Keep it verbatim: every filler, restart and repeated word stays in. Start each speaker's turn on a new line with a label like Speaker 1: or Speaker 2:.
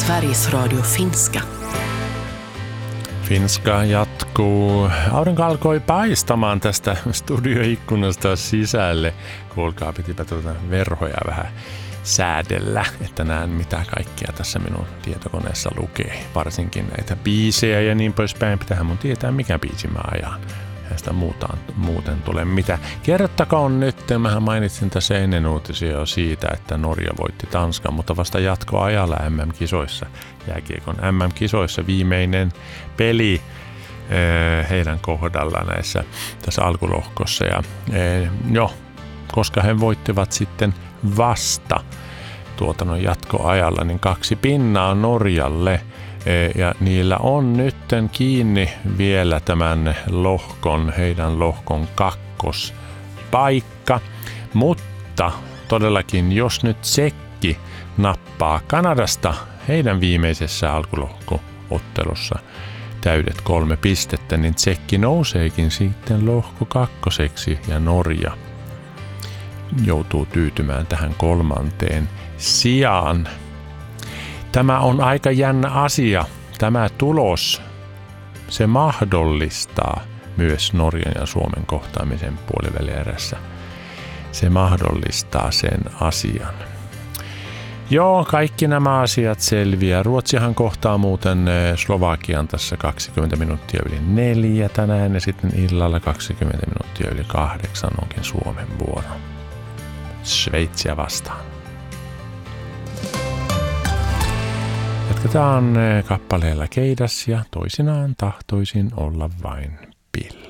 Speaker 1: Sveriges Radio Finska.
Speaker 2: Finska jatkuu. Aurinko alkoi paistamaan tästä studioikkunasta sisälle. Kuulkaa, pitipä tuota verhoja vähän säädellä, että näen mitä kaikkea tässä minun tietokoneessa lukee. Varsinkin näitä biisejä ja niin poispäin. Pitäähän mun tietää, mikä biisi mä ajan. Ja sitä muuta, muuten tulee mitä. Kerrottakoon nyt, mähän mainitsin tässä ennen uutisia jo siitä, että Norja voitti Tanskan, mutta vasta jatkoajalla M M-kisoissa. Jääkiekon M M-kisoissa viimeinen peli heidän kohdalla näissä tässä alkulohkossa. Ja jo, koska he voittivat sitten vasta tuotannon jatkoajalla, niin kaksi pinnaa Norjalle. Ja niillä on nytten kiinni vielä tämän lohkon, heidän lohkon kakkospaikka. Mutta todellakin, jos nyt Tsekki nappaa Kanadasta heidän viimeisessä alkulohko-ottelussa täydet kolme pistettä, niin Tsekki nouseekin sitten lohko kakkoseksi ja Norja joutuu tyytymään tähän kolmanteen sijaan. Tämä on aika jännä asia. Tämä tulos, se mahdollistaa myös Norjan ja Suomen kohtaamisen puolivälierässä. Se mahdollistaa sen asian. Joo, kaikki nämä asiat selviää. Ruotsihan kohtaa muuten Slovakian tässä kaksikymmentä minuuttia yli neljä tänään ja sitten illalla kaksikymmentä minuuttia yli kahdeksan onkin Suomen vuoro. Sveitsiä vastaan. Jatketaan kappaleella Keidas ja toisinaan tahtoisin olla vain Bill.